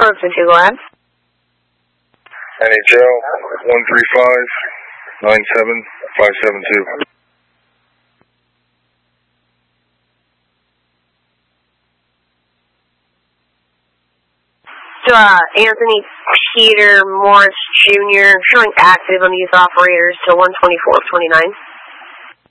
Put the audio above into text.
Ferguson 2, go ahead. NHL 135-97572. Anthony Peter Morris Jr. showing active on these operators to 124-29.